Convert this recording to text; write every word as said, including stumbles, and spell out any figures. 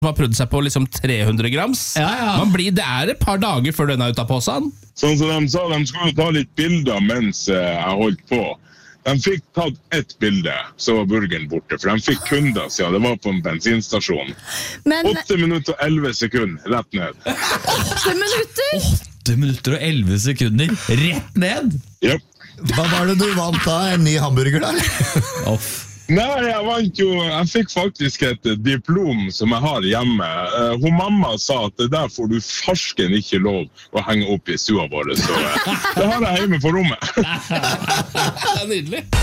har prøvd seg på liksom tre hundre grams. Ja, ja. Man blir, det er et par dager før den er ute av posen. Sånn som de sa, de skulle ta litt bilder mens jeg holdt på. De fikk tatt ett bilde, så var burgeren borte, for de fikk kunder, så det var på en bensinstasjon. Men åtte minutter og elleve sekunder, rett ned. åtte minutter? åtte minutter og elleve sekunder, rett ned! Yep. Hva var det du vant da? En ny hamburger da? Off. Nei, jeg vant jo, jeg fikk faktisk et diplom som jeg har hjemme. Uh, hun mamma sa at det der får du farsken ikke lov å henge opp i stua våre, så uh, det har jeg hjemme på rommet. Det er nydelig.